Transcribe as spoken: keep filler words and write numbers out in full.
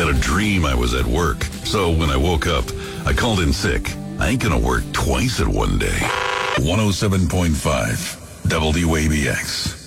had a dream I was at work. So when I woke up, I called in sick. I ain't gonna work twice in one day. one oh seven point five W A B X.